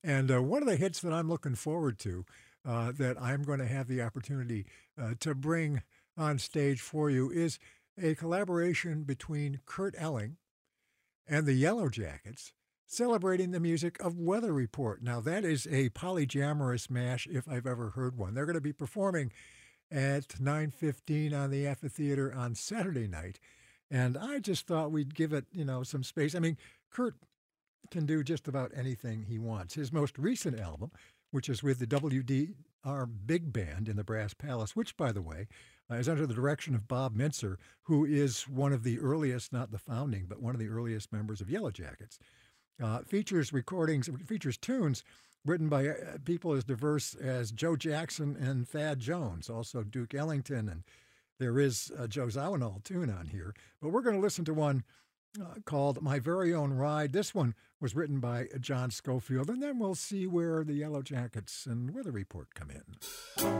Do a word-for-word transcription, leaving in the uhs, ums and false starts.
And uh, one of the hits that I'm looking forward to, uh, that I'm going to have the opportunity uh, to bring on stage for you, is a collaboration between Kurt Elling and the Yellow Jackets, celebrating the music of Weather Report. Now, that is a polyjamorous mash if I've ever heard one. They're going to be performing at nine fifteen on the amphitheater on Saturday night. And I just thought we'd give it, you know, some space. I mean, Kurt can do just about anything he wants. His most recent album, which is with the W D R Big Band in the Brass Palace, which, by the way, uh, is under the direction of Bob Mintzer, who is one of the earliest, not the founding, but one of the earliest members of Yellow Jackets. Uh, features recordings, features tunes written by uh, people as diverse as Joe Jackson and Thad Jones, also Duke Ellington, and there is a Joe Zawinul tune on here. But we're going to listen to one uh, called My Very Own Ride. This one was written by John Scofield, and then we'll see where the Yellow Jackets and Weather Report come in.